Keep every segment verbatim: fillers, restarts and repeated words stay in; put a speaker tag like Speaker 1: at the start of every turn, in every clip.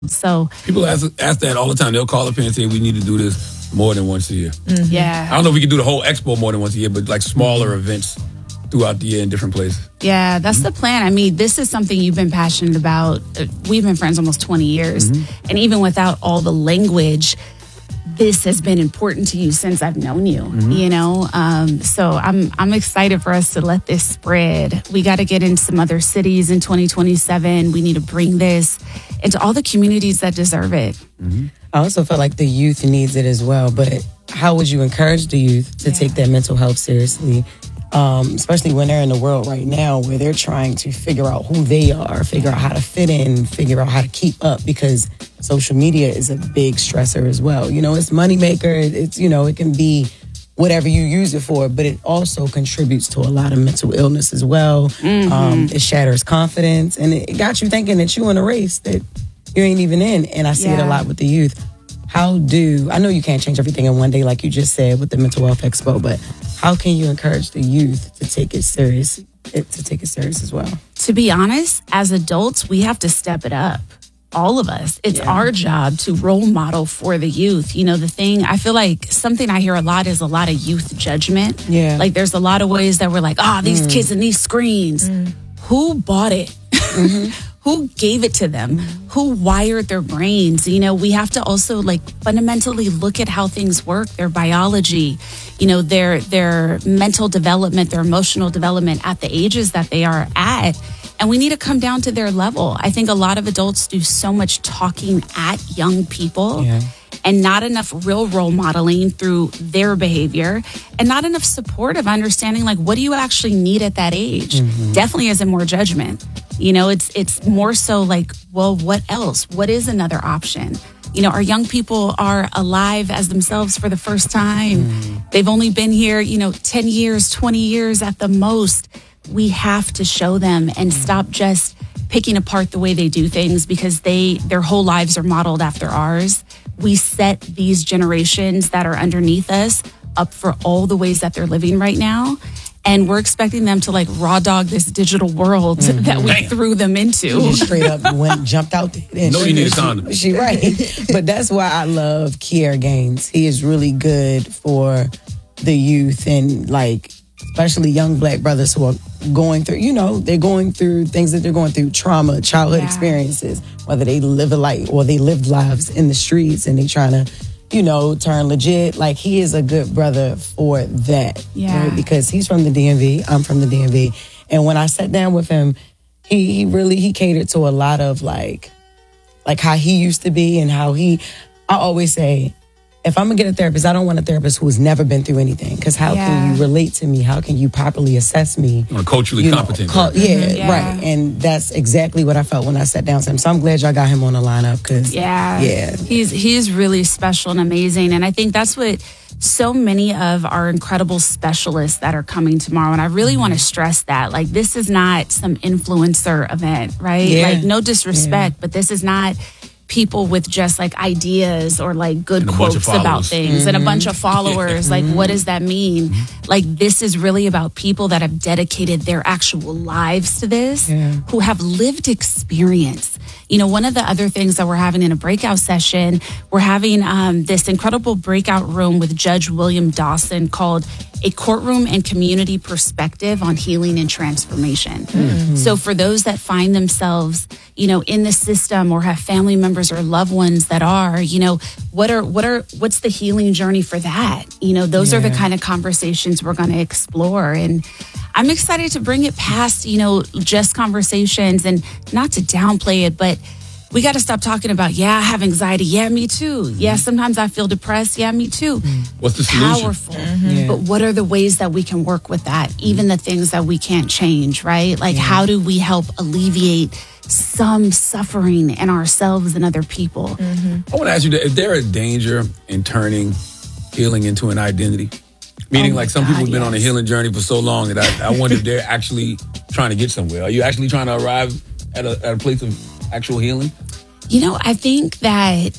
Speaker 1: So
Speaker 2: people ask ask that all the time. They'll call up here and say we need to do this more than once a year.
Speaker 1: Mm-hmm. Yeah,
Speaker 2: I don't know if we can do the whole expo more than once a year, but like smaller mm-hmm. events throughout the year in different places.
Speaker 1: Yeah, that's mm-hmm. the plan. I mean, this is something you've been passionate about. We've been friends almost twenty years, mm-hmm. and even without all the language, this has been important to you since I've known you, mm-hmm. you know? Um, so I'm I'm excited for us to let this spread. We got to get in some other cities in twenty twenty-seven. We need to bring this into all the communities that deserve it.
Speaker 3: Mm-hmm. I also feel like the youth needs it as well, but how would you encourage the youth to yeah. take their mental health seriously? Um, especially when they're in the world right now where they're trying to figure out who they are, figure out how to fit in, figure out how to keep up, because social media is a big stressor as well. You know, it's moneymaker. It's, you know, it can be whatever you use it for, but it also contributes to a lot of mental illness as well. Mm-hmm. Um, it shatters confidence, and it got you thinking that you're in a race that you ain't even in. And I see yeah. it a lot with the youth. How do, I know you can't change everything in one day, like you just said with the Mental Health Expo, but how can you encourage the youth to take it serious, to take it serious as well?
Speaker 1: To be honest, as adults, we have to step it up. All of us. It's yeah. our job to role model for the youth. You know, the thing, I feel like something I hear a lot is a lot of youth judgment. Yeah. Like there's a lot of ways that we're like, oh, these mm. kids and these screens. Mm. Who bought it? Mm-hmm. Who gave it to them? Who wired their brains? You know, we have to also like fundamentally look at how things work, their biology, you know, their their mental development, their emotional development at the ages that they are at. And we need to come down to their level. I think a lot of adults do so much talking at young people yeah. and not enough real role modeling through their behavior, and not enough support of understanding, like, what do you actually need at that age? Mm-hmm. Definitely isn't more judgment. You know, it's it's more so like, well, what else? What is another option? You know, our young people are alive as themselves for the first time. Mm. They've only been here, you know, ten years, twenty years at the most. We have to show them and stop just picking apart the way they do things, because they their whole lives are modeled after ours. We set these generations that are underneath us up for all the ways that they're living right now. And we're expecting them to like raw dog this digital world mm-hmm. that we Damn. threw them into.
Speaker 3: She straight up went, jumped out there.
Speaker 2: No, you need a condom.
Speaker 3: She, she right. But that's why I love Kier Gaines. He is really good for the youth, and like, especially young black brothers who are going through, you know, they're going through things that they're going through, trauma, childhood yeah. experiences, whether they live a life or they lived lives in the streets and they trying to, you know, turn legit. Like, he is a good brother for that.
Speaker 1: Yeah.
Speaker 3: Right? Because he's from the D M V. I'm from the D M V. And when I sat down with him, he, he really, he catered to a lot of like, like how he used to be and how he, I always say, if I'm going to get a therapist, I don't want a therapist who's never been through anything. Because how yeah. can you relate to me? How can you properly assess me?
Speaker 2: Or culturally
Speaker 3: you
Speaker 2: competent.
Speaker 3: Know, co- yeah, mm-hmm, yeah, right. And that's exactly what I felt when I sat down with him. So I'm glad y'all got him on the lineup. Cause,
Speaker 1: yeah,
Speaker 3: yeah.
Speaker 1: He's, he's really special and amazing. And I think that's what so many of our incredible specialists that are coming tomorrow. And I really mm-hmm. want to stress that. Like, this is not some influencer event, right? Yeah. Like, no disrespect, yeah. but this is not people with just like ideas or like good quotes about things mm-hmm. and a bunch of followers. Like, what does that mean? Mm-hmm. Like, this is really about people that have dedicated their actual lives to this, yeah. who have lived experience. You know, one of the other things that we're having in a breakout session, we're having um, this incredible breakout room with Judge William Dawson called A Courtroom and Community Perspective on Healing and Transformation. Mm-hmm. So for those that find themselves, you know, in the system or have family members or loved ones that are, you know, what are, what are, what's the healing journey for that? You know, those yeah. are the kind of conversations we're going to explore. And I'm excited to bring it past, you know, just conversations, and not to downplay it, but we got to stop talking about, yeah, I have anxiety. Yeah, me too. Mm-hmm. Yeah, sometimes I feel depressed. Yeah, me too.
Speaker 2: Mm-hmm. What's the solution?
Speaker 1: Powerful. Mm-hmm. Yeah. But what are the ways that we can work with that? Even the things that we can't change, right? Like, yeah. how do we help alleviate some suffering in ourselves and other people?
Speaker 2: Mm-hmm. I want to ask you, is there a danger in turning healing into an identity? Meaning, oh like, some God, people have been yes. on a healing journey for so long that I, I wonder if they're actually trying to get somewhere. Are you actually trying to arrive at a, at a place of actual healing?
Speaker 1: You know, I think that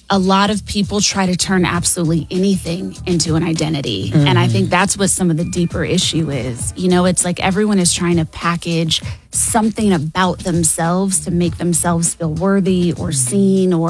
Speaker 1: a lot of people try to turn absolutely anything into an identity. Mm-hmm. And I think that's what some of the deeper issue is. You know, it's like everyone is trying to package something about themselves to make themselves feel worthy or seen or